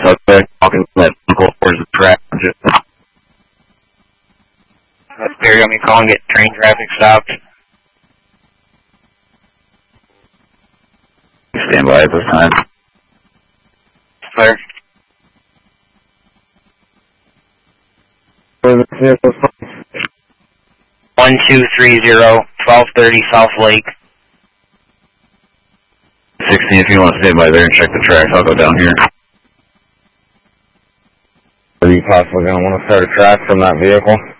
suspect walking that vehicle towards the track. That's Barry, I'm calling, get train traffic stopped. Stand by at this time. Clear. 1230, 1230 South Lake. 16, if you want to stay by there and check the tracks, I'll go down here. Are you possibly going to want to start a track from that vehicle?